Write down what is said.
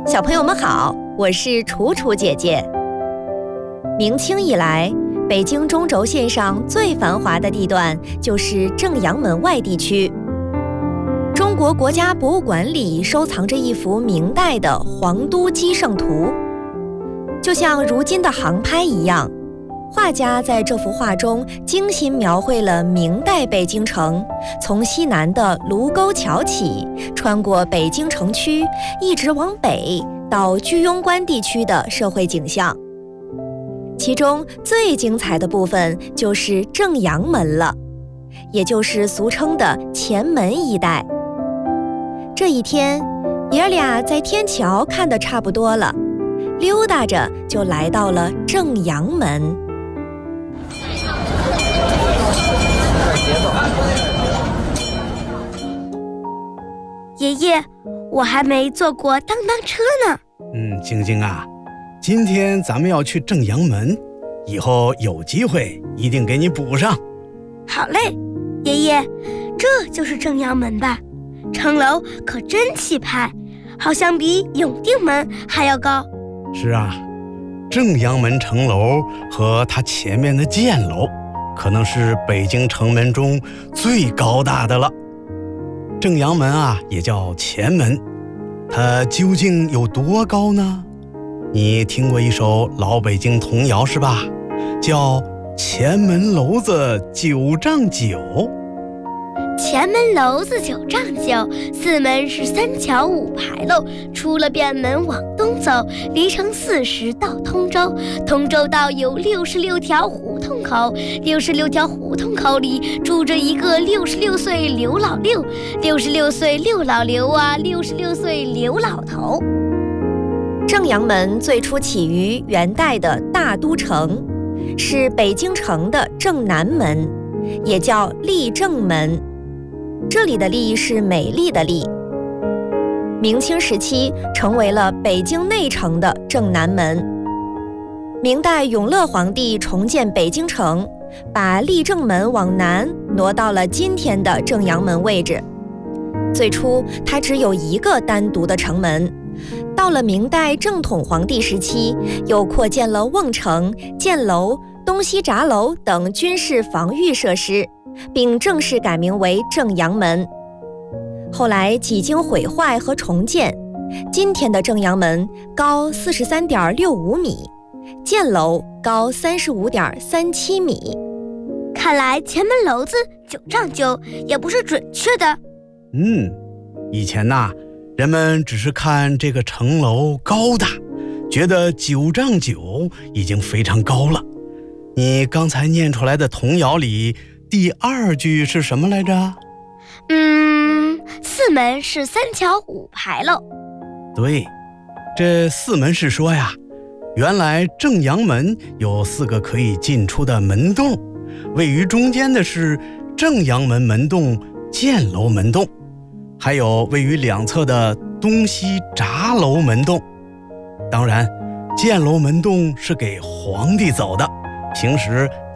小朋友们好，我是楚楚姐姐。明清以来，北京中轴线上最繁华的地段就是正阳门外地区。中国国家博物馆里收藏着一幅明代的皇都基圣图，就像如今的航拍一样，画家在这幅画中精心描绘了明代北京城从西南的卢沟桥起，穿过北京城区，一直往北到居庸关地区的社会景象。其中最精彩的部分就是正阳门了，也就是俗称的前门一带。这一天，爷俩在天桥看得差不多了，溜达着就来到了正阳门。 爷爷，我还没坐过当当车呢。 晶晶啊，今天咱们要去正阳门，以后有机会一定给你补上。 好嘞，爷爷，这就是正阳门吧？城楼可真气派，好像比永定门还要高。 是啊，正阳门城楼和它前面的箭楼可能是北京城门中最高大的了。正阳门啊，也叫前门，它究竟有多高呢？你听过一首老北京童谣是吧？叫前门楼子9丈9。 前门楼子9丈9，四门是3桥5牌楼。出了便门往东走，离城40到通州，通州道有66条胡同口，66条胡同口里住着一个66岁刘老六，66岁刘老刘啊，66岁刘老头。 正阳门最初起于元代的大都城，是北京城的正南门，也叫立正门。这里的丽是美丽的丽。明清时期成为了北京内城的正南门。明代永乐皇帝重建北京城，把立正门往南挪到了今天的正阳门位置。最初它只有一个单独的城门，到了明代正统皇帝时期，又扩建了瓮城、箭楼、东西闸楼等军事防御设施，并正式改名为正阳门。后来几经毁坏和重建，今天的正阳门高43.65米，箭楼高35.37米。 看来前门楼子9丈9也不是准确的。 以前呐，人们只是看这个城楼高大，觉得9丈9已经非常高了。你刚才念出来的童谣里第2句是什么来着？ 四门是3桥5牌楼。 对，这四门是说呀，原来正阳门有4个可以进出的门洞，位于中间的是正阳门门洞、箭楼门洞，还有位于两侧的东西闸楼门洞。当然，箭楼门洞是给皇帝走的，平时